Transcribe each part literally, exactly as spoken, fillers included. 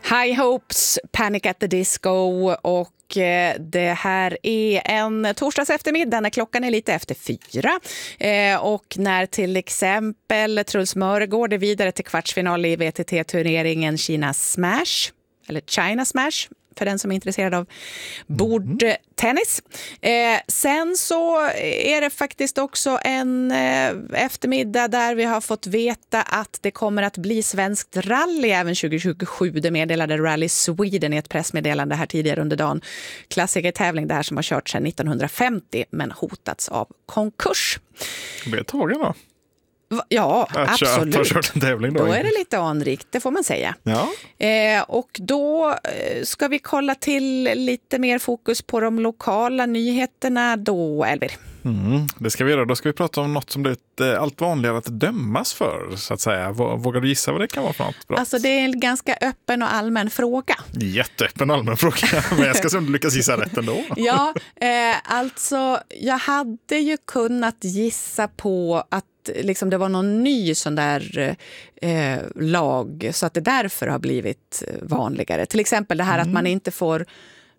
High Hopes, Panic at the Disco, och det här är en torsdags eftermiddag när klockan är lite efter fyra. Eh, och när till exempel Truls Mörre går det vidare till kvartsfinal i V T T-turneringen Kina Smash, eller China Smash, för den som är intresserad av bordtennis. Eh, sen så är det faktiskt också en eh, eftermiddag där vi har fått veta att det kommer att bli svenskt rally även tjugo tjugosju. Det meddelade Rally Sweden i ett pressmeddelande här tidigare under dagen. Klassikertävling där som har kört sedan nittonhundrafemtio men hotats av konkurs. Det är tagen då. Ja, att absolut. Har kört en tävling då. Då är det lite anrikt, det får man säga. Ja. Eh, och då ska vi kolla till lite mer fokus på de lokala nyheterna då, Elvir. Mm, det ska vi göra. Då ska vi prata om något som blivit eh, allt vanligare att dömas för, så att säga. Vågar du gissa vad det kan vara för något brott? Alltså det är en ganska öppen och allmän fråga. Jätteöppen och allmän fråga, men jag ska se om du lyckas gissa rätt ändå. Ja, eh, alltså jag hade ju kunnat gissa på att liksom det var någon ny sån där eh, lag så att det därför har blivit vanligare. Till exempel det här mm. att man inte får,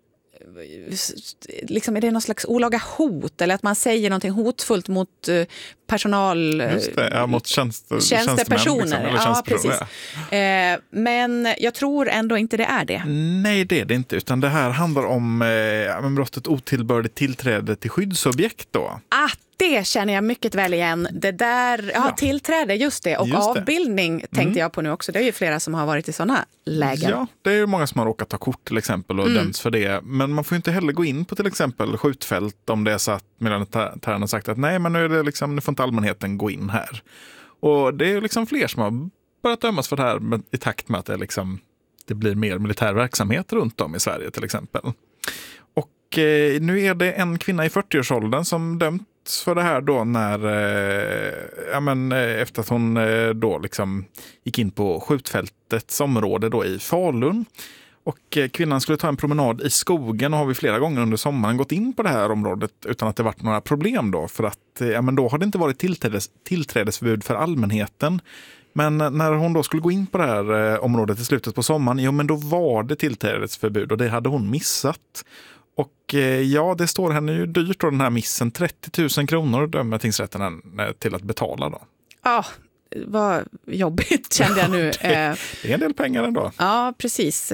liksom är det någon slags olaga hot eller att man säger någonting hotfullt mot eh, personal, just det, ja, mot tjänste, tjänstepersoner. Liksom, eller ja, precis. Ja. Eh, men jag tror ändå inte det är det. Nej, det är det inte, utan det här handlar om eh, brottet otillbörligt tillträde till skyddsobjekt då. Att det känner jag mycket väl igen. Det där, ja, tillträde, just det. Och just det. Avbildning tänkte mm. jag på nu också. Det är ju flera som har varit i sådana lägen. Ja, det är ju många som har råkat ta kort till exempel och mm. dömts för det. Men man får ju inte heller gå in på till exempel skjutfält om det är så att militären har sagt att nej, men nu är det liksom, nu får inte allmänheten gå in här. Och det är liksom fler som har börjat dömas för det här i takt med att det, liksom, det blir mer militär verksamhet runt om i Sverige till exempel. Och eh, nu är det en kvinna i fyrtioårsåldern som dömt för det här då när eh, ja, men, eh, efter att hon eh, då liksom gick in på skjutfältets område då i Falun. Och eh, kvinnan skulle ta en promenad i skogen och har vi flera gånger under sommaren gått in på det här området utan att det varit några problem då. För att eh, ja, men då har det inte varit tillträdes, tillträdesförbud för allmänheten. Men när hon då skulle gå in på det här eh, området i slutet på sommaren, jo men då var det tillträdesförbud och det hade hon missat. Och ja, det står henne ju dyrt då den här missen. trettio tusen kronor dömer tingsrätten till att betala då. Ja, vad jobbigt kände jag nu. det, det är en del pengar ändå. Ja, precis.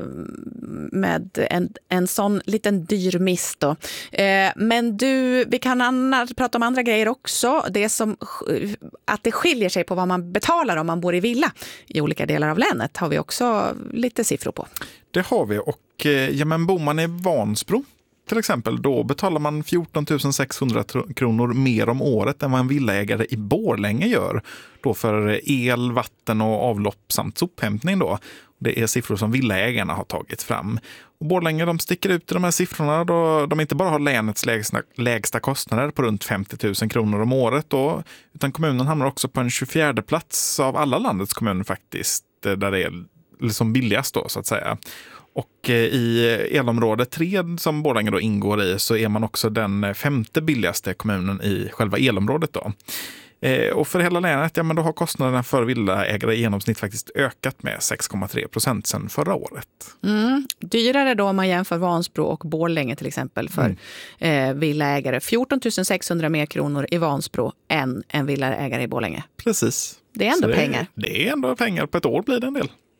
Med en, en sån liten dyr miss då. Men du, vi kan annars prata om andra grejer också. Det som, att det skiljer sig på vad man betalar om man bor i villa i olika delar av länet har vi också lite siffror på. Det har vi, och ja, men bor man i Vansbro till exempel, då betalar man fjorton tusen sexhundra kronor mer om året än vad en villaägare i Borlänge gör. Då för el, vatten och avlopp samt sophämtning då. Det är siffror som villaägarna har tagit fram. Och Borlänge, de sticker ut i de här siffrorna då de inte bara har länets lägsta, lägsta kostnader på runt femtio tusen kronor om året då, utan kommunen hamnar också på en tjugofjärde plats av alla landets kommuner faktiskt, där det är liksom billigast då så att säga. Och i elområde tre som Borlänge då ingår i så är man också den femte billigaste kommunen i själva elområdet då. Och för hela länet, ja men då har kostnaderna för villaägare i genomsnitt faktiskt ökat med sex komma tre procent sedan förra året. Mm. Dyrare då om man jämför Vansbro och Borlänge till exempel för mm. eh, villaägare. fjorton tusen sexhundra mer kronor i Vansbro än en villaägare i Borlänge. Precis. Det är ändå det pengar. Är, det är ändå pengar, på ett år blir det en del.